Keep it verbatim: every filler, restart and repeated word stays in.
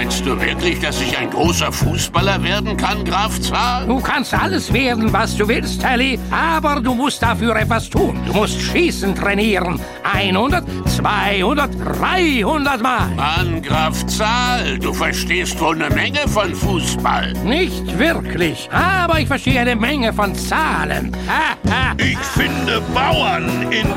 Meinst du wirklich, dass ich ein großer Fußballer werden kann, Graf Zahl? Du kannst alles werden, was du willst, Sally, aber du musst dafür etwas tun. Du musst Schießen trainieren. hundert, zweihundert, dreihundert Mal. Mann, Graf Zahl, du verstehst wohl eine Menge von Fußball. Nicht wirklich, aber ich verstehe eine Menge von Zahlen. Ha, ha. Ich finde Bauern in